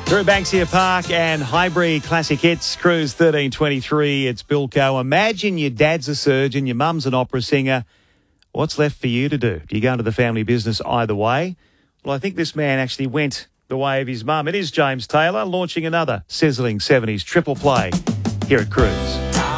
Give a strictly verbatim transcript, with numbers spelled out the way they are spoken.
Through Banksia Park and Highbury Classic Hits, Cruise thirteen twenty-three. It's Bill Coe. Imagine your dad's a surgeon, your mum's an opera singer. What's left for you to do? Do you go into the family business either way? Well, I think this man actually went the way of his mum. It is James Taylor launching another sizzling seventies triple play here at Cruise.